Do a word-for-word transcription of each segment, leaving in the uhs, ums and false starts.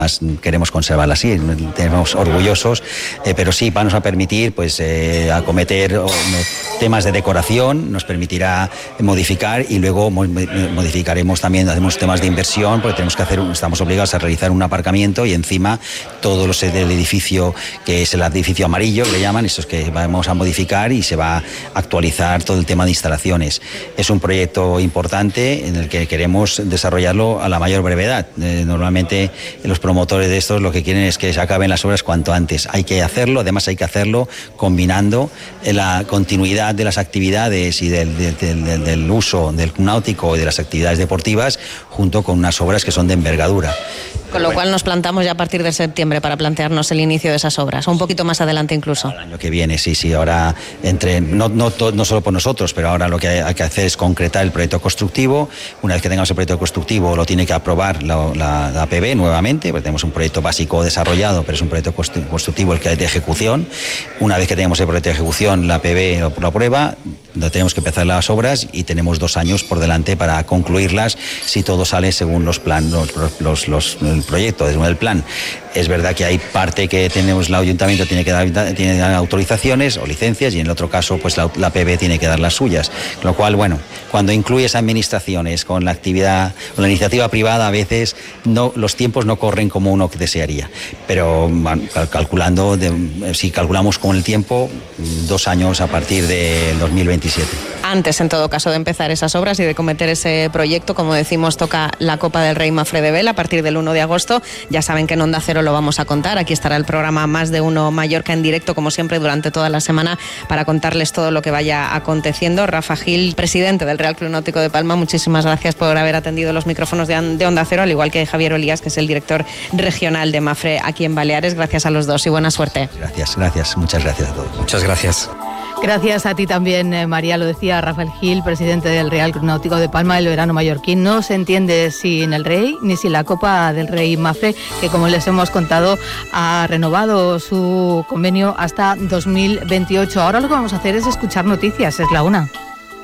queremos conservarla así, tenemos orgullosos, eh, pero sí, va a permitir pues eh, acometer oh, temas de decoración, nos permitirá modificar y luego modificaremos también, hacemos temas de inversión, porque tenemos que hacer, estamos obligados a realizar un aparcamiento y encima todo lo del edificio, que es el edificio amarillo, que le llaman, eso es que vamos a modificar y se va a actualizar todo el tema de instalaciones. Es un proyecto importante en el que queremos desarrollarlo a la mayor brevedad. Eh, normalmente los promotores de estos lo que quieren es que se acaben las obras cuanto antes. Hay que hacerlo, además hay que hacerlo combinando la continuidad de las actividades y del, del, del, del uso del náutico y de las actividades deportivas junto con unas obras que son de envergadura. Con lo bueno, cual nos plantamos ya a partir de septiembre para plantearnos el inicio de esas obras, o un poquito más adelante incluso. El año que viene, sí, sí, ahora entre no, no, no solo por nosotros, pero ahora lo que hay que hacer es concretar el proyecto constructivo. Una vez que tengamos el proyecto constructivo lo tiene que aprobar la, la, la A P B nuevamente, porque tenemos un proyecto básico desarrollado, pero es un proyecto constructivo el que hay de ejecución. Una vez que tengamos el proyecto de ejecución, la A P B lo, lo aprueba, tenemos que empezar las obras y tenemos dos años por delante para concluirlas si todo sale según los planes, los, los, los, el proyecto, según el plan. Es verdad que hay parte que tenemos, el ayuntamiento tiene que dar, tiene que dar autorizaciones o licencias y en el otro caso pues la, la A P B tiene que dar las suyas. Lo cual, bueno, cuando incluyes administraciones con la actividad, con la iniciativa privada, a veces no, los tiempos no corren como uno desearía. Pero calculando, de, si calculamos con el tiempo, dos años a partir del dos mil veintisiete. Antes, en todo caso, de empezar esas obras y de cometer ese proyecto, como decimos, toca la Copa del Rey Mafre de Vela a partir del uno de agosto. Ya saben que en Onda Cero lo vamos a contar. Aquí estará el programa Más de Uno Mallorca en directo, como siempre, durante toda la semana para contarles todo lo que vaya aconteciendo. Rafa Gil, presidente del Real Club Náutico de Palma, muchísimas gracias por haber atendido los micrófonos de, de Onda Cero, al igual que Javier Olías, que es el director regional de Mafre aquí en Baleares. Gracias a los dos y buena suerte. Gracias, gracias. Muchas gracias a todos. Muchas gracias. Gracias a ti también, María. Lo decía Rafael Gil, presidente del Real Club Náutico de Palma. El verano mallorquín no se entiende sin el Rey ni sin la Copa del Rey Mafre, que, como les hemos contado, ha renovado su convenio hasta dos mil veintiocho. Ahora lo que vamos a hacer es escuchar noticias. Es la una.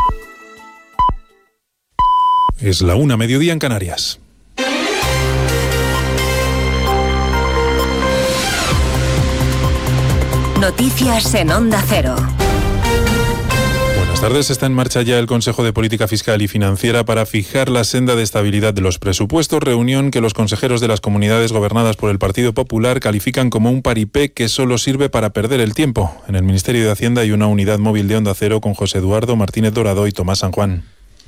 Es la una, mediodía en Canarias. Noticias en Onda Cero. Buenas tardes. Está en marcha ya el Consejo de Política Fiscal y Financiera para fijar la senda de estabilidad de los presupuestos, reunión que los consejeros de las comunidades gobernadas por el Partido Popular califican como un paripé que solo sirve para perder el tiempo. En el Ministerio de Hacienda hay una unidad móvil de Onda Cero con José Eduardo Martínez Dorado y Tomás San Juan.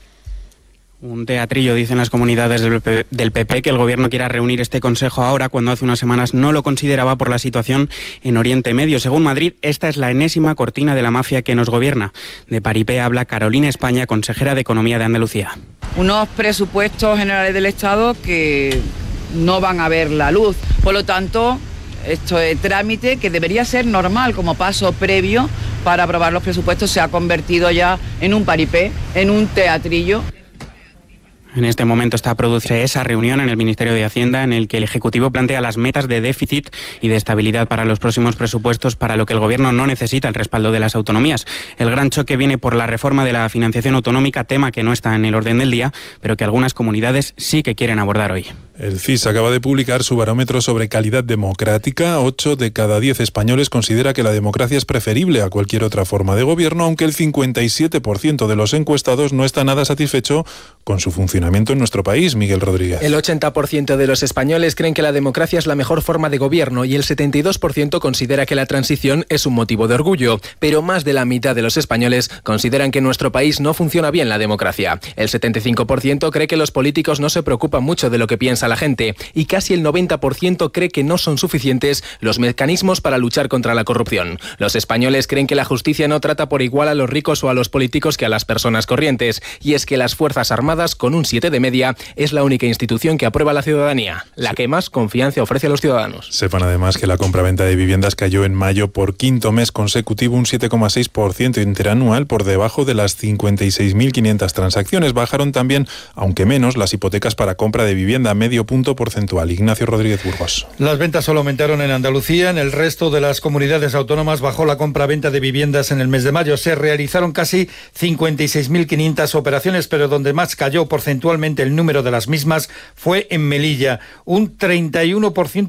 Un teatrillo, dicen las comunidades del P P, que el gobierno quiera reunir este consejo ahora, cuando hace unas semanas no lo consideraba por la situación en Oriente Medio. Según Madrid, esta es la enésima cortina de la mafia que nos gobierna. De paripé habla Carolina España, consejera de Economía de Andalucía. Unos presupuestos generales del Estado que no van a ver la luz. Por lo tanto, esto es trámite que debería ser normal como paso previo para aprobar los presupuestos. Se ha convertido ya en un paripé, en un teatrillo. En este momento está produciendo esa reunión en el Ministerio de Hacienda en el que el Ejecutivo plantea las metas de déficit y de estabilidad para los próximos presupuestos, para lo que el Gobierno no necesita el respaldo de las autonomías. El gran choque viene por la reforma de la financiación autonómica, tema que no está en el orden del día, pero que algunas comunidades sí que quieren abordar hoy. El C I S acaba de publicar su barómetro sobre calidad democrática. Ocho de cada diez españoles considera que la democracia es preferible a cualquier otra forma de gobierno, aunque el cincuenta y siete por ciento de los encuestados no está nada satisfecho con su funcionamiento en nuestro país. Miguel Rodríguez. El ochenta por ciento de los españoles creen que la democracia es la mejor forma de gobierno y el setenta y dos por ciento considera que la transición es un motivo de orgullo. Pero más de la mitad de los españoles consideran que en nuestro país no funciona bien la democracia. El setenta y cinco por ciento cree que los políticos no se preocupan mucho de lo que piensa la gente y casi el noventa por ciento cree que no son suficientes los mecanismos para luchar contra la corrupción. Los españoles creen que la justicia no trata por igual a los ricos o a los políticos que a las personas corrientes, y es que las Fuerzas Armadas, con un siete de media, es la única institución que aprueba la ciudadanía, la que más confianza ofrece a los ciudadanos. Sepan además que la compraventa de viviendas cayó en mayo por quinto mes consecutivo un siete coma seis por ciento interanual, por debajo de las cincuenta y seis mil quinientas transacciones. Bajaron también, aunque menos, las hipotecas para compra de vivienda. Medio medio punto porcentual. Ignacio Rodríguez Burgos. Las ventas solo aumentaron en Andalucía. En el resto de las comunidades autónomas bajó la compra-venta de viviendas en el mes de mayo. Se realizaron casi cincuenta y seis mil quinientas operaciones, pero donde más cayó porcentualmente el número de las mismas fue en Melilla, un treinta y uno por ciento